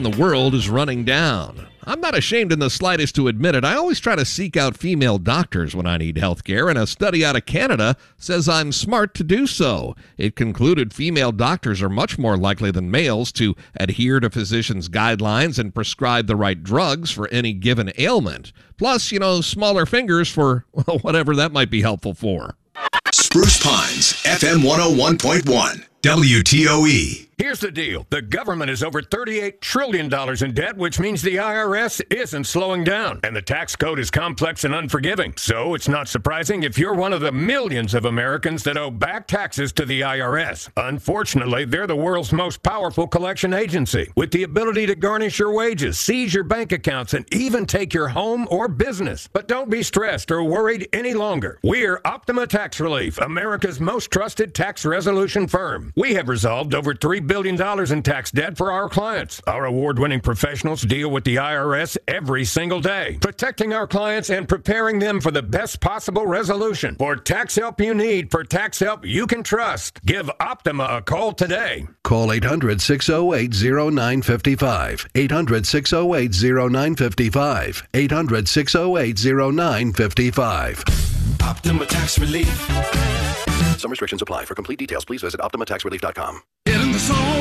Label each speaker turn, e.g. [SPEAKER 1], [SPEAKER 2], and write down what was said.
[SPEAKER 1] in the world is running down. I'm not ashamed in the slightest to admit it. I always try to seek out female doctors when I need health care, and a study out of Canada says I'm smart to do so. It concluded female doctors are much more likely than males to adhere to physicians' guidelines and prescribe the right drugs for any given ailment. Plus, smaller fingers for whatever that might be helpful for.
[SPEAKER 2] Spruce Pines, FM 101.1, WTOE.
[SPEAKER 3] Here's the deal. The government is over $38 trillion in debt, which means the IRS isn't slowing down. And the tax code is complex and unforgiving. So it's not surprising if you're one of the millions of Americans that owe back taxes to the IRS. Unfortunately, they're the world's most powerful collection agency, with the ability to garnish your wages, seize your bank accounts, and even take your home or business. But don't be stressed or worried any longer. We're Optima Tax Relief, America's most trusted tax resolution firm. We have resolved over $3 billion in tax debt for our clients. Our award-winning professionals deal with the IRS every single day, protecting our clients and preparing them for the best possible resolution. For tax help you need, for tax help you can trust, give Optima a call today.
[SPEAKER 4] Call 800-608-0955. 800-608-0955. 800-608-0955.
[SPEAKER 2] Optima Tax Relief.
[SPEAKER 4] Some restrictions apply. For complete details, please visit OptimaTaxRelief.com.
[SPEAKER 2] Get in the zone.